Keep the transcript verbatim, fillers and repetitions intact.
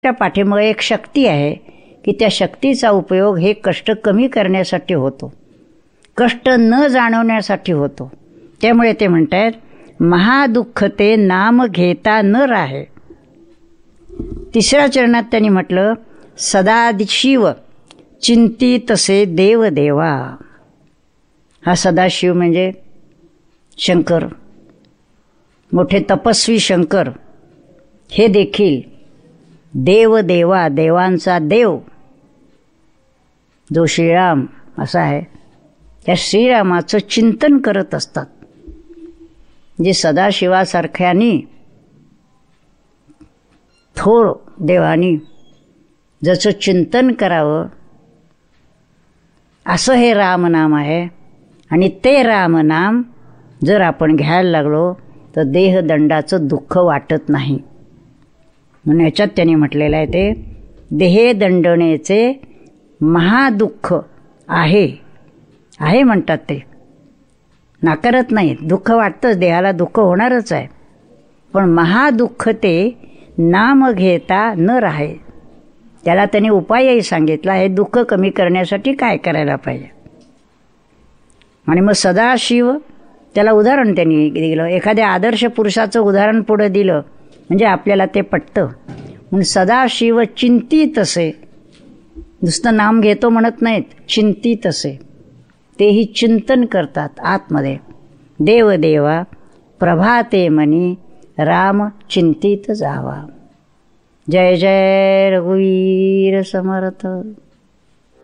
त्या पाठीमागे एक शक्ती आहे की त्या शक्तीचा उपयोग हे कष्ट कमी करण्यासाठी होतो, कष्ट न जाणवण्यासाठी होतो. त्यामुळे ते म्हणतात, महादुःख ते नाम घेता न राहे. तिसऱ्या चरणात त्यांनी म्हटलं, सदाशिव चिंतितसे देव देवा. हा सदाशिव म्हणजे शंकर, मोठे तपस्वी शंकर. हे देखील देव देवा, देवांचा देव जो श्रीराम असा आहे, त्या श्रीरामाचं चिंतन करत असतात. जे सदाशिवासारख्यानी थोर देवानी ज्याचं चिंतन करावं असं हे रामनाम आहे. आणि ते रामनाम जर आपण घ्यायला लागलो तर देहदंडाचं दुःख वाटत नाही. म्हणून याच्यात त्यांनी म्हटलेलं आहे, ते देहदंडनेचे महादुःख आहे. आहे म्हणतात, ते नाकारत नाही. दुःख वाटतंच, देहाला दुःख होणारच आहे. पण महादुःख ते नाम घेता न राहे. त्याला त्यांनी उपायही सांगितला, हे दुःख कमी करण्यासाठी काय करायला पाहिजे. आणि मग सदाशिव, त्याला उदाहरण त्यांनी दिलं. एखाद्या आदर्श पुरुषाचं उदाहरण पुढे दिलं म्हणजे आपल्याला ते पटतं. म्हणून सदाशिव चिंतित असे, नुसतं नाम घेतो म्हणत नाहीत, चिंतित असे, तेही चिंतन करतात आतमध्ये. देव देवा प्रभाते मनी राम चिंतित जावा. जय जय रघुवीर समर्थ.